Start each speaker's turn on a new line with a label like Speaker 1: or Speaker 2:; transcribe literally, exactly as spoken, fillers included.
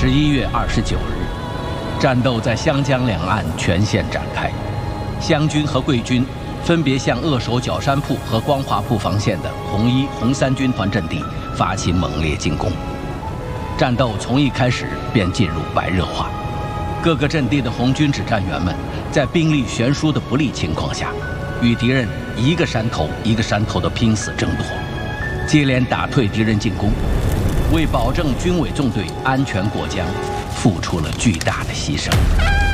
Speaker 1: 十一月二十九日，战斗在湘江两岸全线展开，湘军和桂军分别向扼守角山铺和光华铺防线的红一、红三军团阵地发起猛烈进攻。战斗从一开始便进入白热化，各个阵地的红军指战员们在兵力悬殊的不利情况下，与敌人一个山头一个山头的拼死争夺，接连打退敌人进攻，为保证军委纵队安全过江，付出了巨大的牺牲。